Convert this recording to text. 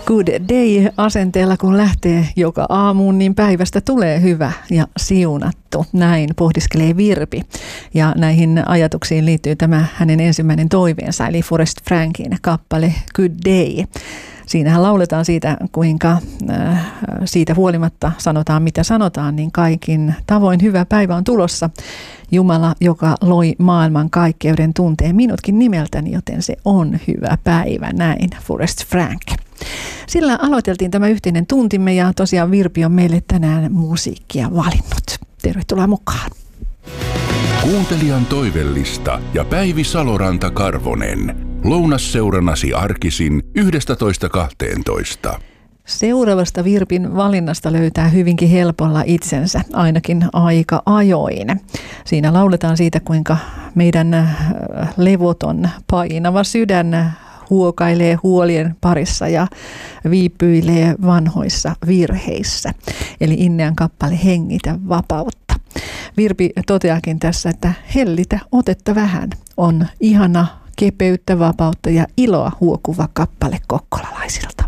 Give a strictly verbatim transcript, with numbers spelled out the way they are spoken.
Good day asenteella kun lähtee joka aamuun, niin päivästä tulee hyvä ja siunattu. Näin pohdiskelee Virpi. Ja näihin ajatuksiin liittyy tämä hänen ensimmäinen toiveensa, eli Forrest Frankin kappale Good Day. Siinähän lauletaan siitä, kuinka äh, siitä huolimatta sanotaan mitä sanotaan, niin kaikin tavoin hyvä päivä on tulossa. Jumala, joka loi maailman kaikkeuden, tuntee minutkin nimeltäni, joten se on hyvä päivä. Näin Forrest Frank. Sillä aloiteltiin tämä yhteinen tuntimme ja tosiaan Virpi on meille tänään musiikkia valinnut. Tervetuloa mukaan. Kuuntelijan toivellista ja Päivi Saloranta-Karvonen. Lounasseurannasi arkisin yhdestätoista kahteentoista. Seuraavasta Virpin valinnasta löytää hyvinkin helpolla itsensä, ainakin aika ajoin. Siinä lauletaan siitä, kuinka meidän levoton, painava sydän huokailee huolien parissa ja viipyilee vanhoissa virheissä. Eli Innean kappale Hengitä vapautta. Virpi toteakin tässä, että hellitä otetta vähän on ihana kepeyttä, vapautta ja iloa huokuva kappale kokkolalaisilta.